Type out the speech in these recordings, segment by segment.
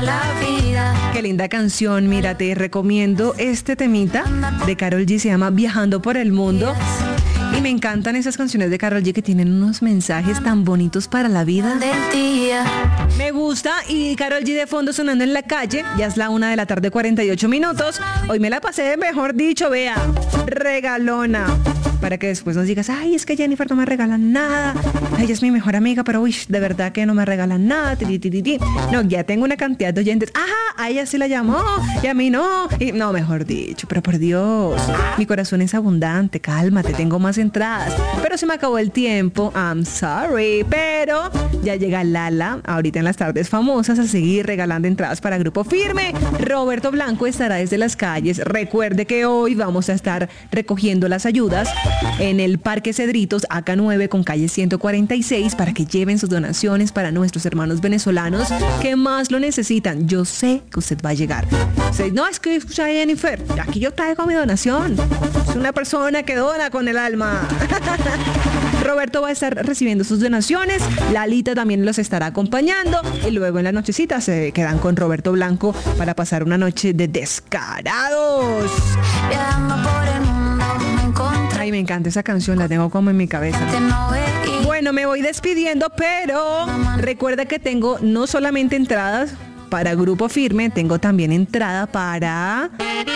la vida. Qué linda canción, mira, te recomiendo este temita de Karol G, se llama Viajando por el Mundo. Y me encantan esas canciones de Karol G que tienen unos mensajes tan bonitos para la vida. Del día. Me gusta, y Karol G de fondo sonando en la calle. Ya es la 1:48 p.m. Hoy me la pasé, mejor dicho, vea, regalona. Para que después nos digas, ay, es que Jennifer no me regala nada. Ay, ella es mi mejor amiga, pero uy, de verdad que no me regalan nada. No, ya tengo una cantidad de oyentes. Ajá, a ella sí la llamó y a mí no. Y no, mejor dicho, pero por Dios, mi corazón es abundante, cálmate, tengo más entradas. Pero se me acabó el tiempo, I'm sorry. Pero ya llega Lala, ahorita en las tardes famosas, a seguir regalando entradas para Grupo Firme. Roberto Blanco estará desde las calles. Recuerde que hoy vamos a estar recogiendo las ayudas en el Parque Cedritos, AK9 con calle 146, para que lleven sus donaciones para nuestros hermanos venezolanos que más lo necesitan. Yo sé que usted va a llegar. No, es que escucha, Jennifer, aquí yo traigo mi donación. Es una persona que dona con el alma. Roberto va a estar recibiendo sus donaciones, Lalita también los estará acompañando, y luego en la nochecita se quedan con Roberto Blanco para pasar una noche de descarados. Viajando por el mundo me encontré. Ay, me encanta esa canción, la tengo como en mi cabeza. Bueno, me voy despidiendo, pero recuerda que tengo no solamente entradas para Grupo Firme, tengo también entrada para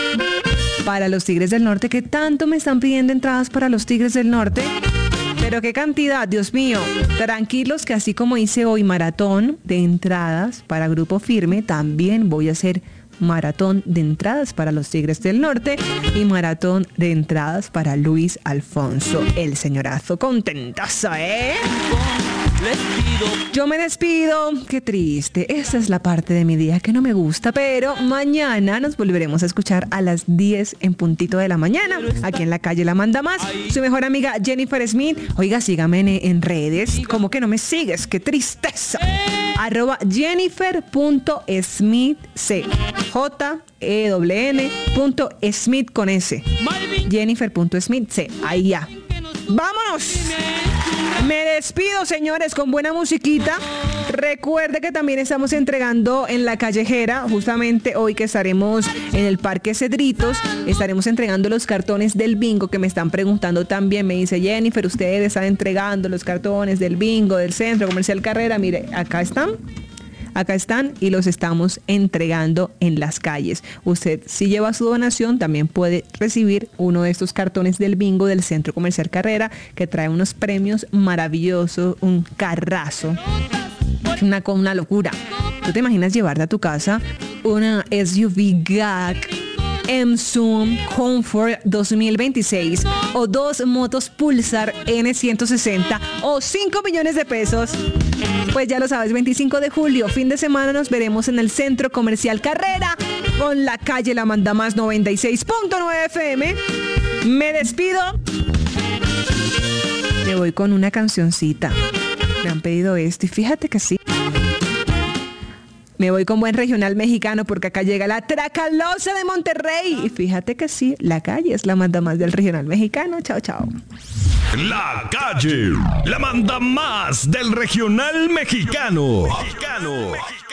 los Tigres del Norte, que tanto me están pidiendo entradas para los Tigres del Norte. Pero qué cantidad, Dios mío. Tranquilos que así como hice hoy maratón de entradas para Grupo Firme, también voy a hacer maratón de entradas para los Tigres del Norte y maratón de entradas para Luis Alfonso, el señorazo. Contentazo, ¿eh? Yo me despido. Qué triste. Esta es la parte de mi día que no me gusta, pero mañana nos volveremos a escuchar a las 10 en puntito de la mañana, aquí en la calle La Manda Más. Su mejor amiga Jennifer Smith. Oiga, sígame en redes. ¿Cómo que no me sigues? ¡Qué tristeza! @jennifer.smith JEWN.smith con S. Jennifer.smith. Ahí ya. ¡Vámonos! Me despido, señores, con buena musiquita. Recuerde que también estamos entregando en La Callejera, justamente hoy que estaremos en el Parque Cedritos, estaremos entregando los cartones del bingo que me están preguntando también. Me dice Jennifer, ustedes están entregando los cartones del bingo del Centro Comercial Carrera. Mire, acá están y los estamos entregando en las calles. Usted, si lleva su donación, también puede recibir uno de estos cartones del bingo del Centro Comercial Carrera, que trae unos premios maravillosos, un carrazo, una locura. ¿Tú te imaginas llevarte a tu casa una SUV GAC M-Zoom Comfort 2026 o 2 motos Pulsar N160 o 5 millones de pesos? Pues ya lo sabes, 25 de julio, fin de semana, nos veremos en el Centro Comercial Carrera con la calle La Manda Más 96.9 FM. Me despido. Me voy con una cancioncita. Me han pedido esto y fíjate que sí. Me voy con buen regional mexicano porque acá llega la Tracalosa de Monterrey. Y fíjate que sí, la calle es la manda más del regional mexicano. Chao, chao. La calle, la manda más del regional mexicano.